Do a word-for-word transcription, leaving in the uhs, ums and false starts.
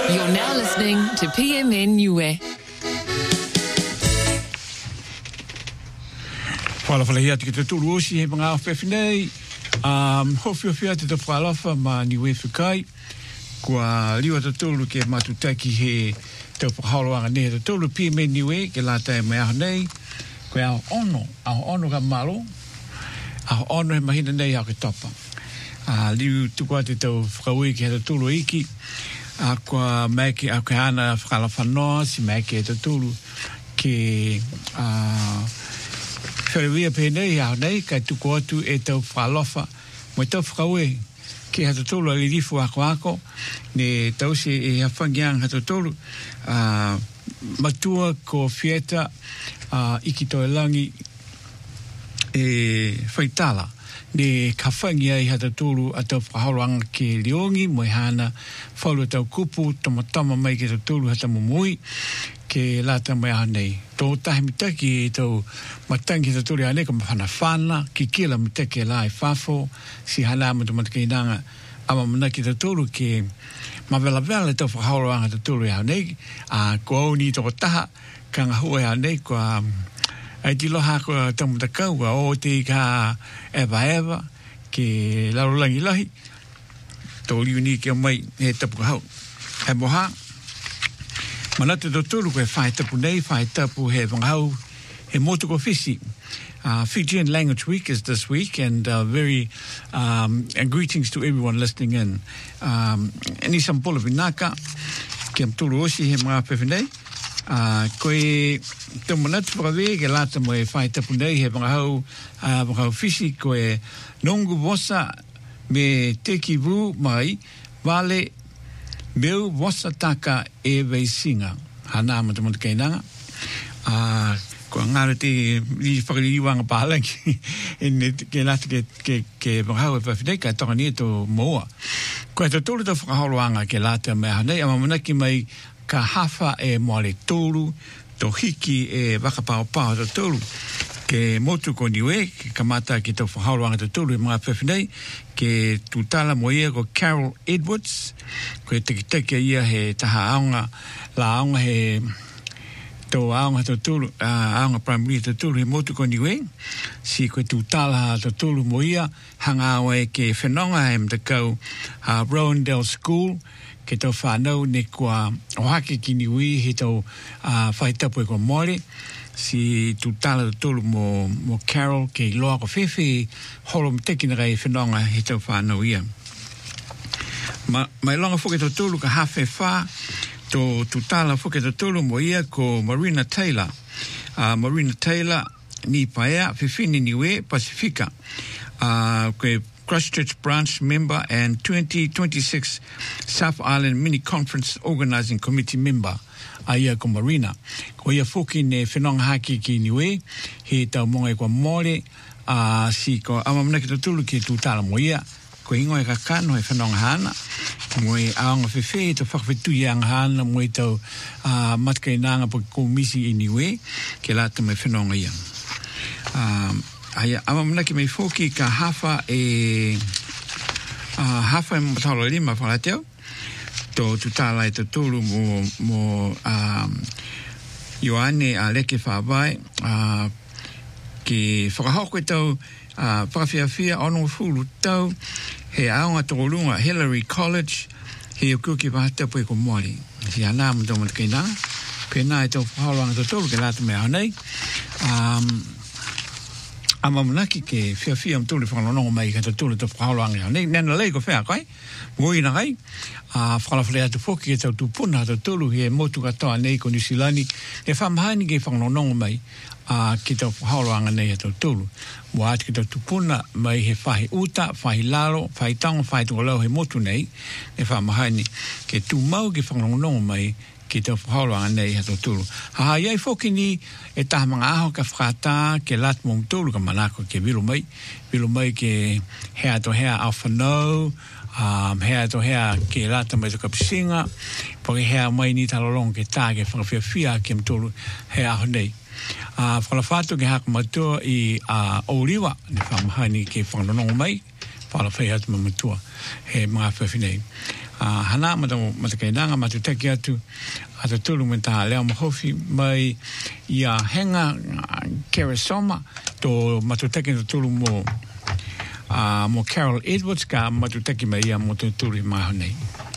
You're now listening to P M N Niue. Whala whala hea te te tulu osi he mga awhewhinei. Um, Hofio whia te te whalafa ma Niue Whikai. Kua liwa te tulu ke matutaki he te whakaoloanga nehe te tulu P M N Niue ke la tae mai aho nei. Koe ao ono, ao ono ka malo. Ao ono he mahina nei ao ke topa. Uh, liu tukua te tau whakaui ke he te tulu iki. A kua maike a koe ana whakalafa noa si maike te tulu ke... Uh, Whareria pēnei hao nei, kai tuko atu e tau whalofa, mo e tau whakaue, ke hata tolu a lirifu ako ako, ne tau se e hawhangiang hata tolu, uh, matua ko fieta, uh, iki toi langi, e whaitala, ne ka whangia i hata tolu a tau whahauanga ke liongi, mo e hana, whaulu tau kupu, tomatama mai ke tau tolu hata mumui, ke lata mai aha nei. Tō tahi mitaki e tau matangi ta turi ane ka mawhana whana, ki kila mitaki e la e whafo, si hana amatu mataki inanga, ama manaki ta turu ke mawela wela tau whakaoroanga ta turu e hau nei, a ko au ni toko taha, ka ngā hua e hau nei, ko a ai tiloha ko tau matakau, ko o te ka eva eva, ke larolangi lahi, tō liu ni ke mai he tapu ka hau. E moha, Manate do tolu koe whae tapu nei, whae tapu he wangahau, he motu ko fisi. Uh, Fijian Language Week is this week, and uh, very um, and greetings to everyone listening in. Um, Eni sampola vinaka, ki am tolu osi he mga pewhinei. Uh, koe te manatu whakawe, ke lata mo e whae tapu nei, he wangahau, uh, wangahau fisi, koe nongu wosa me teki wu mai, wale meu wasa taka e wei singa. Hana amata mata keinanga. Uh, ko ngare te li whakariwanga pahalangi. E ke nata ke, ke, ke wangahau e whawhinei ka toka ni to moa. Ko e te tolu te whakaharoanga ke lata mea hanei. Ama manaki mai ka hawha e moale tolu. To hiki e wakapao-pao te tolu. Ke motu ko niwe, ke kamata ki tau whakaharoanga te tolu e mga whawhinei. Ke tutala mo ia ko Carol Edwards, ko e teki teki ia he taha aonga, la aonga he tō aonga tō tūru, uh, aonga primary tō tūru he motu ko niwe, si ko e tutala tō tūru mo ia, hanga awa e ke whenonga he mtakau uh, Rowendale School, ke tō whanau ne kua ohake ki niwe he tō uh, whaitapu e ko Māori, si tutala tolu mo mo Carol ke loa ko fefe holo mteki na gai whenonga he tau whanau ia. Ma, mai longa whuke to tolu ka hawhe wha to tutala whuke to tolu mo ia ko Marina Taylor. Uh, Marina Taylor ni paea whiwhini niwe Pasifika. Uh, ko Christchurch branch member and twenty twenty-six South Island Mini Conference Organising Committee member. Aia ko Marina. Ko ia whuki ne whenonga haki ki niwe, he tau monga e kua Māori, uh, si ko amamanaki to tulu ki tūtala mo ia, ko ingoe ka kano e whenonga hana, mo e aonga whewhe, to whakawhetu i anga hana, mo e tau uh, matka i nanga po ko misi i niwe, ke lata me whenonga ia. Um, aia, amamanaki me whuki ka hawha e, uh, hawha e matalo lima whalateo, to tutala e te tolu mo, mo um, Ioane a leke whawai, uh, ki whakahoko e tau, uh, whakawhiawhia ono fulu tau, he aonga tōrunga Hillary College, he o kuki wahata pui ko Māori. Si anā mo tō mata kei nā, pēnā e tau whahauranga tō tolu ke lata mea hanei. Um, ama manaki ke whiawhia mtuli whanonongo mai ka tōtulu tō whahauranga hanei. Nena lei ko whea kai, ngoi na kai, a whakalawhare atu whoki e tau tūpuna tō tōlu he motu katoa nei ko Nisilani, e whamahani ke whanonongo mai a ki tau whahauranga nei e tau tōlu. Mua ati ki tau tūpuna mai he whahi uta, whahi laro, whahi tango, whahi tōlau he motu nei, e whamahani ke tū mau ke whanonongo mai ki tau whahauranga nei he tau tōlu. Haha iai whoki ni e taha mga aho ka whakata ke lat mō mtōlu ka manako ke vilu mai, vilu mai ke hea to hea awhanau, Um, hea to hea ke rata mai to kapisinga, po ke hea mai ni talolong ke tā ke whakawhiawhia ke mtolu hea aho nei. Uh, whalawhātu ke haka matua i uh, Ouriwa, ne whamahani ke whanonongo mai, whalawhai atu mamatua he mga whawhinei. a hana ma tau matakainanga matutaki atu a te tulu me taha leo mahofi mai ia henga Keresoma to matutaki te tulu mo a mo Carol Edwards ka matutaki mai ia mo te tulu mai honei.